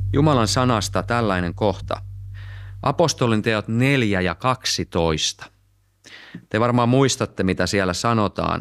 Jumalan sanasta tällainen kohta. Apostolin teot 4 ja 12. Te varmaan muistatte, mitä siellä sanotaan.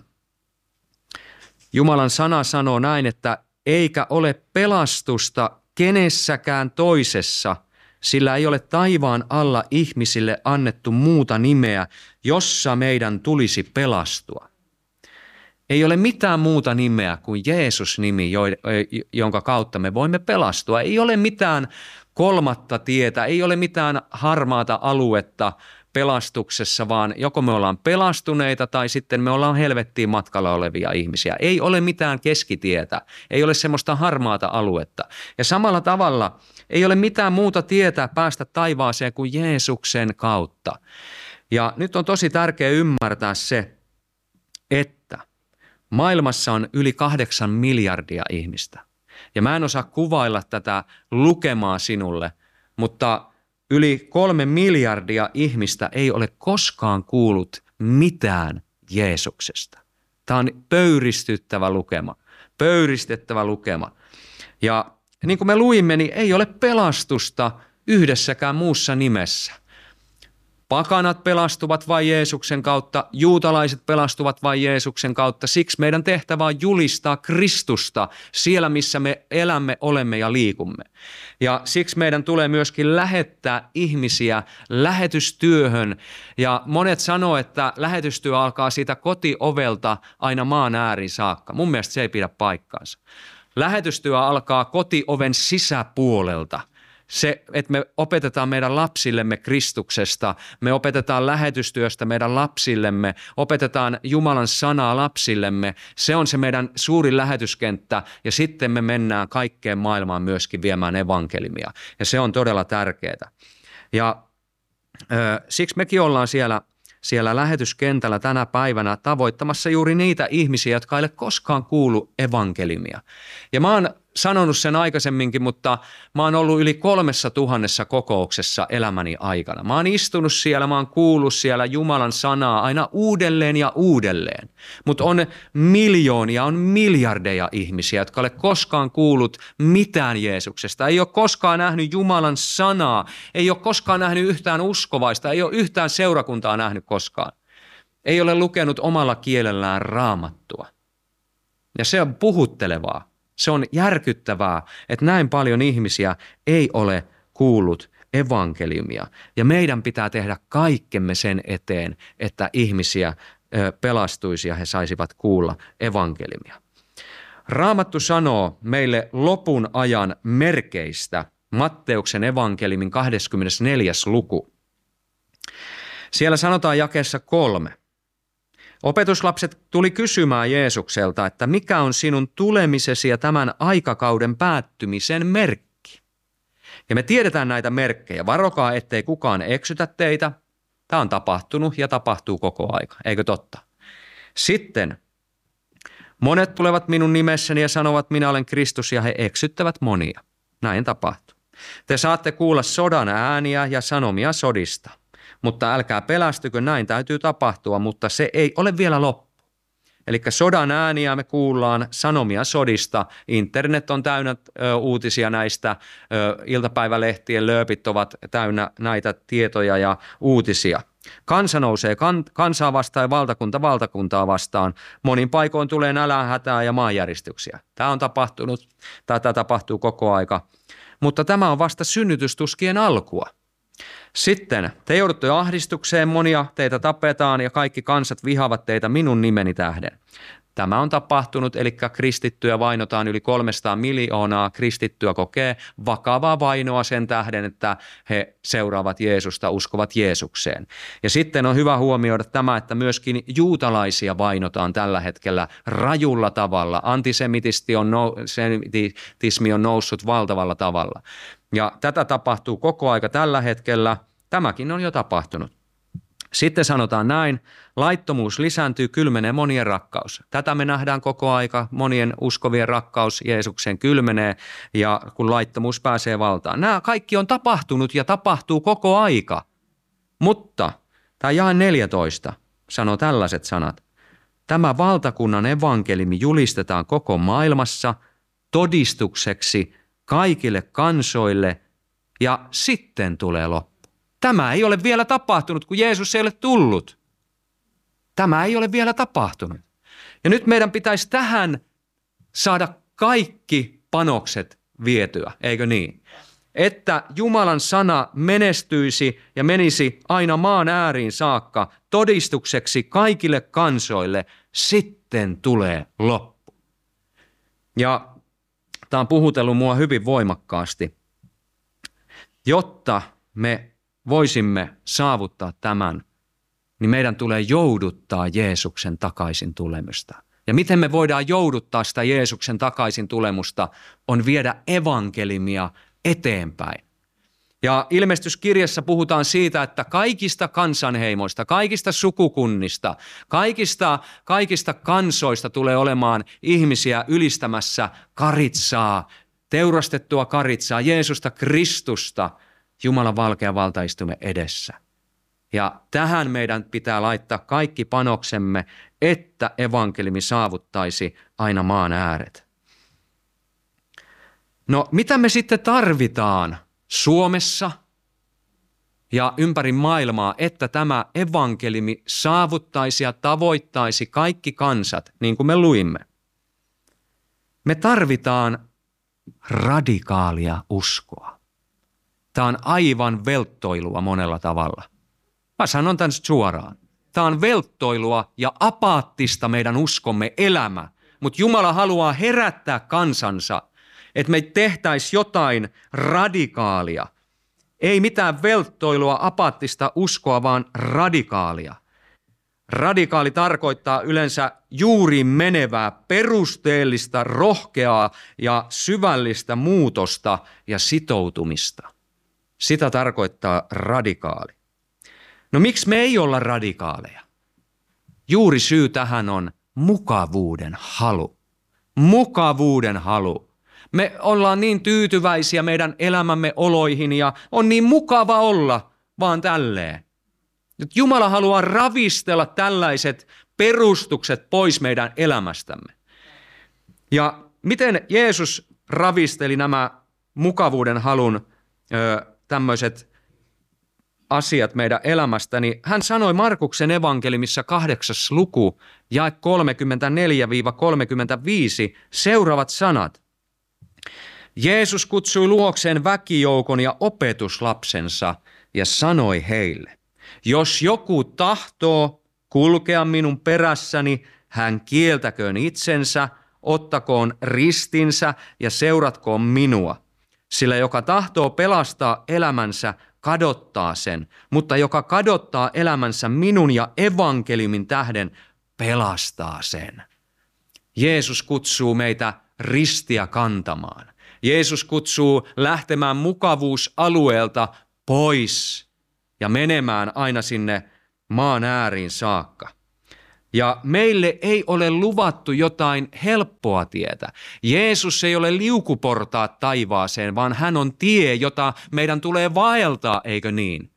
Jumalan sana sanoo näin, että eikä ole pelastusta kenessäkään toisessa, sillä ei ole taivaan alla ihmisille annettu muuta nimeä, jossa meidän tulisi pelastua. Ei ole mitään muuta nimeä kuin Jeesus-nimi, jonka kautta me voimme pelastua. Ei ole mitään kolmatta tietä, ei ole mitään harmaata aluetta pelastuksessa, vaan joko me ollaan pelastuneita tai sitten me ollaan helvettiin matkalla olevia ihmisiä. Ei ole mitään keskitietä, ei ole semmoista harmaata aluetta. Ja samalla tavalla ei ole mitään muuta tietä päästä taivaaseen kuin Jeesuksen kautta. Ja nyt on tosi tärkeää ymmärtää se, että maailmassa on yli 8 miljardia ihmistä. Ja mä en osaa kuvailla tätä lukemaa sinulle, mutta yli 3 miljardia ihmistä ei ole koskaan kuullut mitään Jeesuksesta. Tämä on pöyristettävä lukema. Ja niin kuin me luimme, niin ei ole pelastusta yhdessäkään muussa nimessä. Pakanat pelastuvat vain Jeesuksen kautta, juutalaiset pelastuvat vain Jeesuksen kautta. Siksi meidän tehtävä on julistaa Kristusta siellä, missä me elämme, olemme ja liikumme. Ja siksi meidän tulee myöskin lähettää ihmisiä lähetystyöhön. Ja monet sanoo, että lähetystyö alkaa siitä kotiovelta aina maan ääriin saakka. Mun mielestä se ei pidä paikkaansa. Lähetystyö alkaa kotioven sisäpuolelta. Se, että me opetetaan meidän lapsillemme Kristuksesta, me opetetaan lähetystyöstä meidän lapsillemme, opetetaan Jumalan sanaa lapsillemme, se on se meidän suuri lähetyskenttä ja sitten me mennään kaikkeen maailmaan myöskin viemään evankeliumia ja se on todella tärkeää. Ja siksi mekin ollaan siellä lähetyskentällä tänä päivänä tavoittamassa juuri niitä ihmisiä, jotka ei ole koskaan kuullut evankeliumia. Ja mä oon sanonut sen aikaisemminkin, mutta mä oon ollut yli 3000 kokouksessa elämäni aikana. Mä oon istunut siellä, mä oon kuullut siellä Jumalan sanaa aina uudelleen ja uudelleen. Mutta on miljoonia, on miljardeja ihmisiä, jotka ei ole koskaan kuullut mitään Jeesuksesta. Ei ole koskaan nähnyt Jumalan sanaa, ei ole koskaan nähnyt yhtään uskovaista, ei ole yhtään seurakuntaa nähnyt koskaan. Ei ole lukenut omalla kielellään Raamattua. Ja se on puhuttelevaa. Se on järkyttävää, että näin paljon ihmisiä ei ole kuullut evankeliumia. Ja meidän pitää tehdä kaikkemme sen eteen, että ihmisiä pelastuisi ja he saisivat kuulla evankeliumia. Raamattu sanoo meille lopun ajan merkeistä Matteuksen evankeliumin 24. luku. Siellä sanotaan jakeessa 3. Opetuslapset tuli kysymään Jeesukselta, että mikä on sinun tulemisesi ja tämän aikakauden päättymisen merkki? Ja me tiedetään näitä merkkejä. Varokaa, ettei kukaan eksytä teitä. Tämä on tapahtunut ja tapahtuu koko aika, eikö totta? Sitten monet tulevat minun nimessäni ja sanovat, minä olen Kristus ja he eksyttävät monia. Näin tapahtuu. Te saatte kuulla sodan ääniä ja sanomia sodista. Mutta älkää pelästykö, näin täytyy tapahtua, mutta se ei ole vielä loppu. Eli sodan ääniä me kuullaan, sanomia sodista. Internet on täynnä uutisia näistä, iltapäivälehtien lööpit ovat täynnä näitä tietoja ja uutisia. Kansa nousee kansaa vastaan ja valtakunta valtakuntaa vastaan. Monin paikoin tulee nälänhätää ja maanjäristyksiä. Tämä on tapahtunut, tätä tapahtuu koko aika, mutta tämä on vasta synnytystuskien alkua. Sitten te joudutte ahdistukseen, monia teitä tapetaan ja kaikki kansat vihaavat teitä minun nimeni tähden. Tämä on tapahtunut, eli kristittyä vainotaan yli 300 miljoonaa. Kristittyä kokee vakavaa vainoa sen tähden, että he seuraavat Jeesusta, uskovat Jeesukseen. Ja sitten on hyvä huomioida tämä, että myöskin juutalaisia vainotaan tällä hetkellä rajulla tavalla. Antisemitismi on noussut valtavalla tavalla. Ja tätä tapahtuu koko aika tällä hetkellä. Tämäkin on jo tapahtunut. Sitten sanotaan näin, laittomuus lisääntyy, kylmenee monien rakkaus. Tätä me nähdään koko aika, monien uskovien rakkaus Jeesukseen kylmenee ja kun laittomuus pääsee valtaan. Nämä kaikki on tapahtunut ja tapahtuu koko aika, mutta tämä jae 14 sanoo tällaiset sanat. Tämä valtakunnan evankeliumi julistetaan koko maailmassa todistukseksi kaikille kansoille ja sitten tulee loppu. Tämä ei ole vielä tapahtunut, kun Jeesus ei ole tullut. Tämä ei ole vielä tapahtunut. Ja nyt meidän pitäisi tähän saada kaikki panokset vietyä, eikö niin? Että Jumalan sana menestyisi ja menisi aina maan ääriin saakka todistukseksi kaikille kansoille, sitten tulee loppu. Ja tämä on puhutellut mua hyvin voimakkaasti, jotta me voisimme saavuttaa tämän, niin meidän tulee jouduttaa Jeesuksen takaisin tulemusta. Ja miten me voidaan jouduttaa sitä Jeesuksen takaisin tulemusta, on viedä evankelimia eteenpäin. Ja ilmestyskirjassa puhutaan siitä, että kaikista kansanheimoista, kaikista sukukunnista, kaikista kansoista tulee olemaan ihmisiä ylistämässä karitsaa, teurastettua karitsaa, Jeesusta Kristusta Jumalan valkean valtaistuimen edessä. Ja tähän meidän pitää laittaa kaikki panoksemme, että evankelimi saavuttaisi aina maan ääret. No, mitä me sitten tarvitaan Suomessa ja ympäri maailmaa, että tämä evankelimi saavuttaisi ja tavoittaisi kaikki kansat, niin kuin me luimme? Me tarvitaan radikaalia uskoa. Tämä on aivan velttoilua monella tavalla. Mä sanon tämän suoraan. Tämä on velttoilua ja apaattista meidän uskomme elämä, mutta Jumala haluaa herättää kansansa, että me tehtäisiin jotain radikaalia. Ei mitään velttoilua, apaattista uskoa, vaan radikaalia. Radikaali tarkoittaa yleensä juuri menevää, perusteellista, rohkeaa ja syvällistä muutosta ja sitoutumista. Sitä tarkoittaa radikaali. No miksi me ei olla radikaaleja? Juuri syy tähän on mukavuuden halu. Mukavuuden halu. Me ollaan niin tyytyväisiä meidän elämämme oloihin ja on niin mukava olla vaan tälleen. Nyt Jumala haluaa ravistella tällaiset perustukset pois meidän elämästämme. Ja miten Jeesus ravisteli nämä mukavuuden halun tämmöiset asiat meidän elämästäni? Hän sanoi Markuksen evankelimissa 8. luku, jae 34-35 seuraavat sanat. Jeesus kutsui luokseen väkijoukon ja opetuslapsensa ja sanoi heille, jos joku tahtoo kulkea minun perässäni, hän kieltäköön itsensä, ottakoon ristinsä ja seuratkoon minua. Sillä joka tahtoo pelastaa elämänsä, kadottaa sen, mutta joka kadottaa elämänsä minun ja evankeliumin tähden, pelastaa sen. Jeesus kutsuu meitä ristiä kantamaan. Jeesus kutsuu lähtemään mukavuusalueelta pois ja menemään aina sinne maan ääriin saakka. Ja meille ei ole luvattu jotain helppoa tietä. Jeesus ei ole liukuportaat taivaaseen, vaan hän on tie, jota meidän tulee vaeltaa, eikö niin?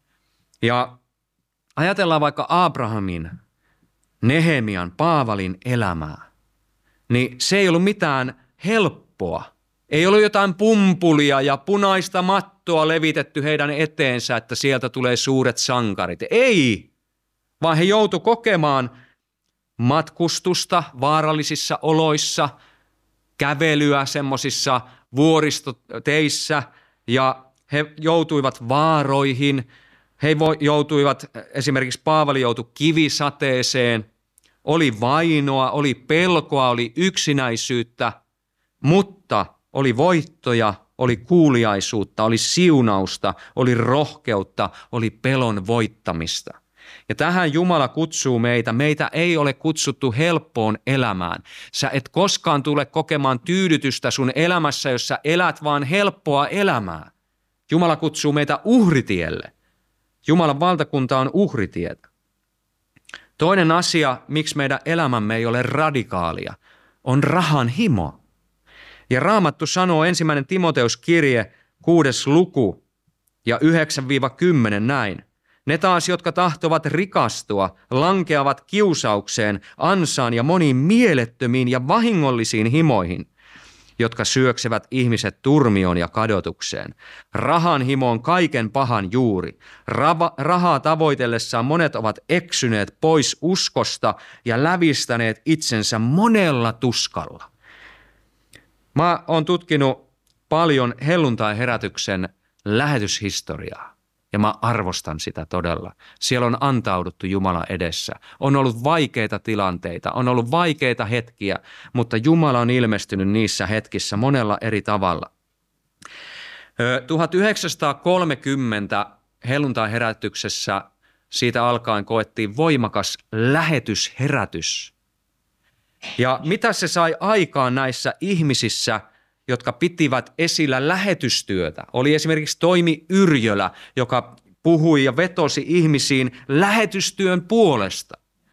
Ja ajatellaan vaikka Abrahamin, Nehemian, Paavalin elämää. Niin se ei ollut mitään helppoa. Ei ollut jotain pumpulia ja punaista mattoa levitetty heidän eteensä, että sieltä tulee suuret sankarit. Ei, vaan he joutuivat kokemaan matkustusta vaarallisissa oloissa, kävelyä semmoisissa vuoristoteissä ja he joutuivat vaaroihin. He joutuivat, esimerkiksi Paavali joutui kivisateeseen, oli vainoa, oli pelkoa, oli yksinäisyyttä, mutta oli voittoja, oli kuuliaisuutta, oli siunausta, oli rohkeutta, oli pelon voittamista. Ja tähän Jumala kutsuu meitä. Meitä ei ole kutsuttu helppoon elämään. Sä et koskaan tule kokemaan tyydytystä sun elämässä, jos sä elät vaan helppoa elämää. Jumala kutsuu meitä uhritielle. Jumalan valtakunta on uhritietä. Toinen asia, miksi meidän elämämme ei ole radikaalia, on rahan himo. Ja Raamattu sanoo 1. Timoteuskirje 6. luku ja 9-10 näin. Ne taas, jotka tahtovat rikastua, lankeavat kiusaukseen, ansaan ja moniin mielettömiin ja vahingollisiin himoihin, jotka syöksevät ihmiset turmioon ja kadotukseen. Rahan himo on kaiken pahan juuri. Rahaa tavoitellessaan monet ovat eksyneet pois uskosta ja lävistäneet itsensä monella tuskalla. Mä oon tutkinut paljon helluntai-herätyksen lähetyshistoriaa. Ja mä arvostan sitä todella. Siellä on antauduttu Jumala edessä. On ollut vaikeita tilanteita, on ollut vaikeita hetkiä, mutta Jumala on ilmestynyt niissä hetkissä monella eri tavalla. 1930 helluntai-herätyksessä siitä alkaen koettiin voimakas lähetysherätys. Ja mitä se sai aikaan näissä ihmisissä, jotka pitivät esillä lähetystyötä? Oli esimerkiksi Toimi Yrjölä, joka puhui ja vetosi ihmisiin lähetystyön puolesta.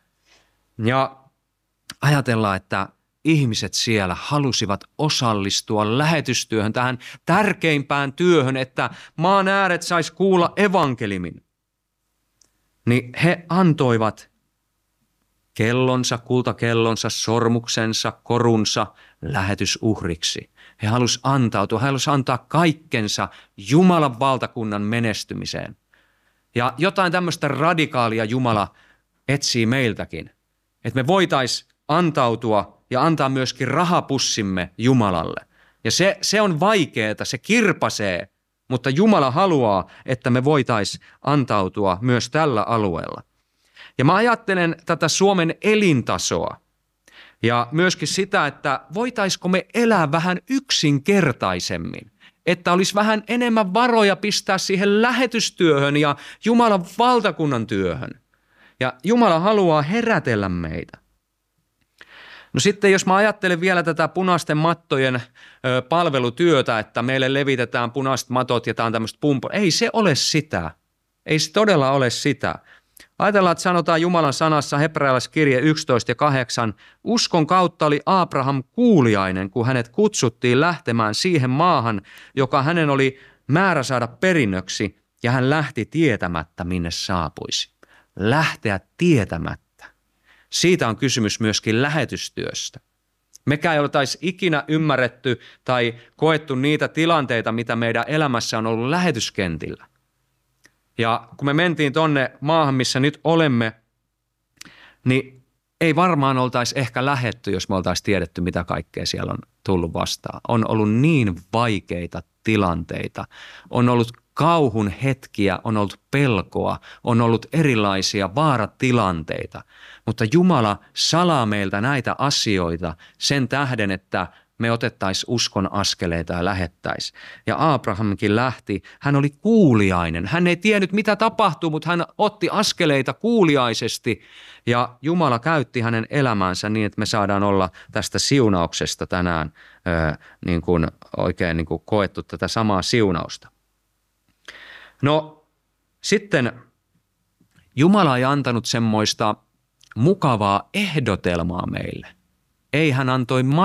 Ja ajatellaan, että ihmiset siellä halusivat osallistua lähetystyöhön, tähän tärkeimpään työhön, että maan ääret sais kuulla evankelimin. Niin he antoivat kellonsa, kultakellonsa, sormuksensa, korunsa lähetysuhriksi. He halusivat antautua, he halusivat antaa kaikkensa Jumalan valtakunnan menestymiseen. Ja jotain tämmöistä radikaalia Jumala etsii meiltäkin, että me voitaisiin antautua ja antaa myöskin rahapussimme Jumalalle. Ja se on vaikeaa, se kirpasee, mutta Jumala haluaa, että me voitaisiin antautua myös tällä alueella. Ja mä ajattelen tätä Suomen elintasoa ja myöskin sitä, että voitaisiko me elää vähän yksinkertaisemmin, että olisi vähän enemmän varoja pistää siihen lähetystyöhön ja Jumalan valtakunnan työhön. Ja Jumala haluaa herätellä meitä. No sitten jos mä ajattelen vielä tätä punaisten mattojen palvelutyötä, että meille levitetään punaiset matot ja tämä on tämmöistä pumpoa. Ei se ole sitä. Ei se todella ole sitä. Ajatellaan, että sanotaan Jumalan sanassa hebrealaiskirje 11:8. Uskon kautta oli Abraham kuuliainen, kun hänet kutsuttiin lähtemään siihen maahan, joka hänen oli määrä saada perinnöksi, ja hän lähti tietämättä, minne saapuisi. Lähteä tietämättä. Siitä on kysymys myöskin lähetystyöstä. Mekään ei oltaisi ikinä ymmärretty tai koettu niitä tilanteita, mitä meidän elämässä on ollut lähetyskentillä. Ja kun me mentiin tonne maahan, missä nyt olemme, niin ei varmaan oltaisi ehkä lähetty, jos me oltaisiin tiedetty, mitä kaikkea siellä on tullut vastaan. On ollut niin vaikeita tilanteita, on ollut kauhun hetkiä, on ollut pelkoa, on ollut erilaisia vaaratilanteita, mutta Jumala salaa meiltä näitä asioita sen tähden, että me otettaisiin uskon askeleita ja lähettäisiin. Ja Abrahamkin lähti, hän oli kuuliainen. Hän ei tiennyt mitä tapahtuu, mutta hän otti askeleita kuuliaisesti ja Jumala käytti hänen elämänsä niin, että me saadaan olla tästä siunauksesta tänään niin kuin oikein niin kuin koettu tätä samaa siunausta. No sitten Jumala ei antanut semmoista mukavaa ehdotelmaa meille. Ei, hän antoi